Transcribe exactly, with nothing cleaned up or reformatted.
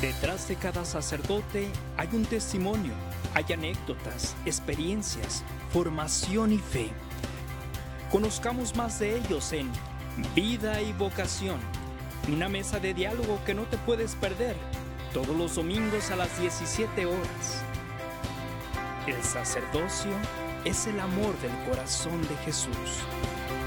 Detrás de cada sacerdote hay un testimonio, hay anécdotas, experiencias, formación y fe. Conozcamos más de ellos en Vida y Vocación, una mesa de diálogo que no te puedes perder todos los domingos a las diecisiete horas. El sacerdocio es el amor del corazón de Jesús.